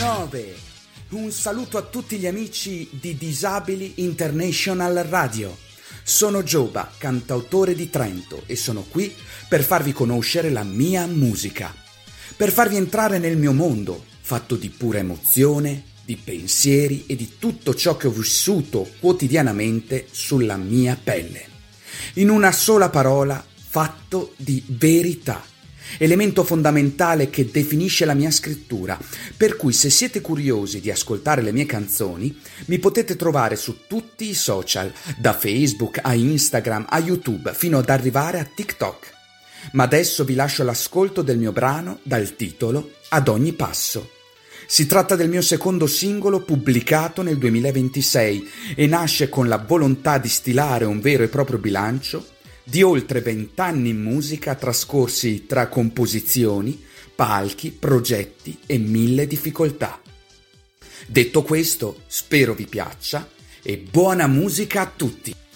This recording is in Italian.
9. Un saluto a tutti gli amici di Disabili International Radio. Sono Giova, cantautore di Trento, e sono qui per farvi conoscere la mia musica, per farvi entrare nel mio mondo, fatto di pura emozione, di pensieri e di tutto ciò che ho vissuto quotidianamente sulla mia pelle. In una sola parola, fatto di verità. Elemento fondamentale che definisce la mia scrittura, per cui se siete curiosi di ascoltare le mie canzoni, mi potete trovare su tutti i social, da Facebook a Instagram a YouTube, fino ad arrivare a TikTok. Ma adesso vi lascio l'ascolto del mio brano dal titolo Ad ogni passo. Si tratta del mio secondo singolo pubblicato nel 2026 e nasce con la volontà di stilare un vero e proprio bilancio di oltre 20 anni in musica trascorsi tra composizioni, palchi, progetti e 1000 difficoltà. Detto questo, spero vi piaccia e buona musica a tutti!